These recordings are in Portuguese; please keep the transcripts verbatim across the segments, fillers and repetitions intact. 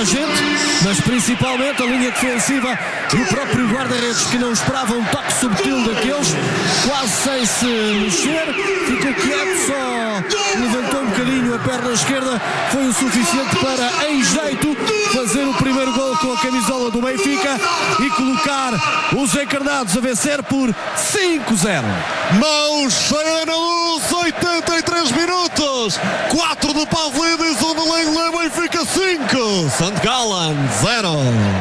a gente, mas principalmente a linha defensiva e o próprio guarda-redes, que não esperava um toque subtil daqueles, quase sem se mexer, ficou quieto, só levantou um bocadinho a perna esquerda, foi o suficiente para, em jeito, fazer o primeiro gol com a camisola do Benfica e colocar os encarnados a vencer por cinco zero. Mãos cheia na luz, oitenta e três minutos, quatro de Pavlidis, um de Lenglet, Benfica cinco, St. Gallen zero.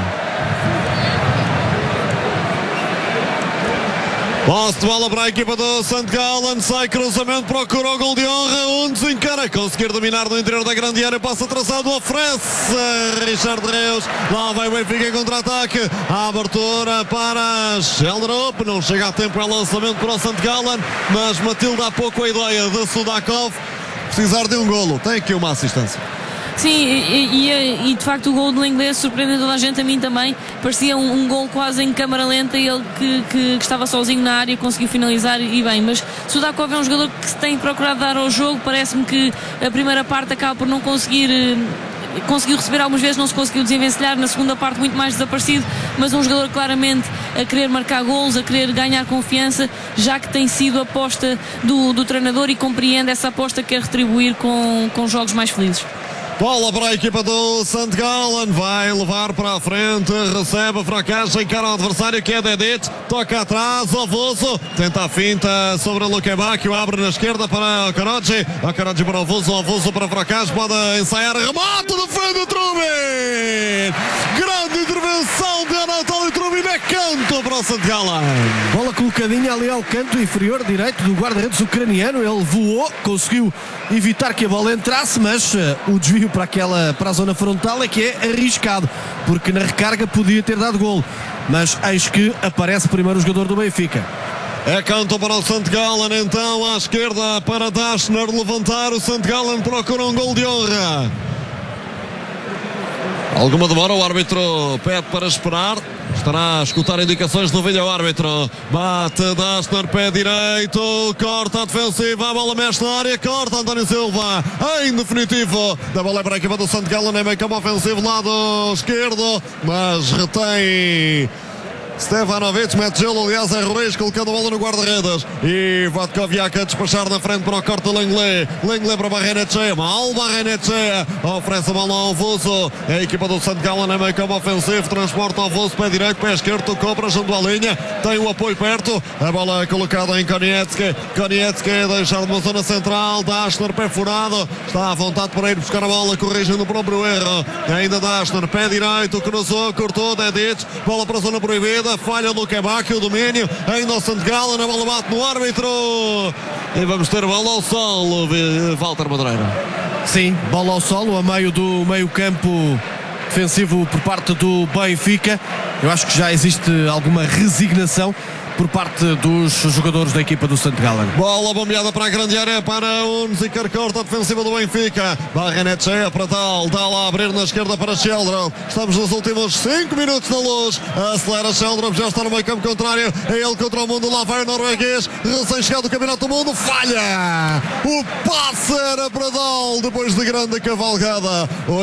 Posse de bola para a equipa do Saint Gallen, sai cruzamento, procura o gol de honra, um desencana, conseguir dominar no interior da grande área, passa traçado, oferece Richard Reus, lá vai o Benfica em contra-ataque, a abertura para Sheldrup, não chega a tempo, é lançamento para o Saint Gallen, mas Matilde há pouco a ideia de Sudakov precisar de um golo, tem aqui uma assistência. Sim, e, e, e de facto o gol do inglês surpreendeu toda a gente, a mim também. Parecia um, um gol quase em câmara lenta e ele que, que, que estava sozinho na área conseguiu finalizar e bem. Mas Sudakov é um jogador que se tem procurado dar ao jogo. Parece-me que a primeira parte acaba por não conseguir. Conseguiu receber algumas vezes, não se conseguiu desenvencilhar. Na segunda parte muito mais desaparecido, mas um jogador claramente a querer marcar golos, a querer ganhar confiança, já que tem sido a aposta do, do treinador e compreende essa aposta que quer retribuir com, com jogos mais felizes. Bola para a equipa do Saint Gallen, vai levar para a frente, recebe a fracasso, encara o adversário que é Dedic, toca atrás, Ovuso, tenta a finta sobre o Lukebakio, abre na esquerda para o Karachi, a Karachi para o Ovuso, Ovuso para o fracasso, pode ensaiar, remate, defende o Trubin, grande intervenção de Anatoly Trubin, é canto para o Saint Gallen. Bola colocadinha ali ao canto inferior direito do guarda-redes ucraniano, ele voou, conseguiu evitar que a bola entrasse, mas uh, o desvio para, aquela, para a zona frontal é que é arriscado, porque na recarga podia ter dado golo, mas eis que aparece primeiro o jogador do Benfica. É canto para o Saint Gallen, então à esquerda para Dashner levantar, o Saint Gallen procura um gol de honra. Alguma demora, o árbitro pede para esperar. Estará a escutar indicações do vídeo árbitro. Bate Dashner, pé direito, corta a defensiva, a bola mexe na área, corta António Silva. Em definitivo, da bola é para a equipa do Saint Gallen, é meio campo ofensivo, lado esquerdo, mas retém Stefanovic, mete gelo, aliás é Ruiz colocando a bola no guarda-redes e Vatkoviak a despachar na frente para o corte de Lenglet, Lenglet para Barrenetxea, mal Barrenetxea, oferece a bola ao Ovuso, a equipa do Saint Gallen é meio campo ofensivo, transporta ao Ovuso, pé direito, pé esquerdo, tocou para junto à linha, tem o apoio perto, a bola é colocada em Konietzki, Konietzki deixar de uma zona central, Dashner, pé furado, está à vontade para ir buscar a bola, corrigindo o próprio erro, ainda Dashner, pé direito, cruzou, cortou, Dedic, bola para a zona proibida, falha do Lukebakio, o domínio, ainda o Saint Gallen, a bola bate no árbitro e vamos ter bola ao solo, Walter Madureira. Sim, bola ao solo, a meio do meio campo defensivo por parte do Benfica. Eu acho que já existe alguma resignação por parte dos jogadores da equipa do Saint Gallen. Bola bombeada para a grande área para Unziker, corta a defensiva do Benfica. Barrenetxea para tal, tal a abrir na esquerda para Sheldrup. Estamos nos últimos cinco minutos na luz. Acelera Sheldrup, já está no meio campo contrário. É ele contra o mundo, lá vai o norueguês. Recém-chegado do Campeonato do Mundo, falha! O passe era para Dal depois de grande cavalgada.